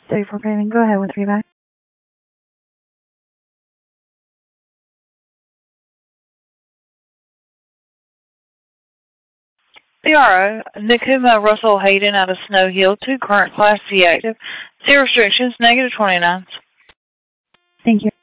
Safe for payment. Go ahead with feedback. CRO, Nakuma Russell Hayden out of Snow Hill, 2 current Class C active, 0 restrictions, -29. Thank you.